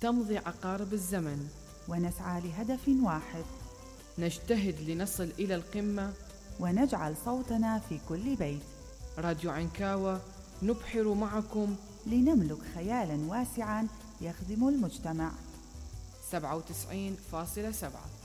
تمضي عقارب الزمن ونسعى لهدف واحد، نجتهد لنصل إلى القمة ونجعل صوتنا في كل بيت. راديو عنكاوة نبحر معكم لنملك خيالا واسعا يخدم المجتمع. 97.7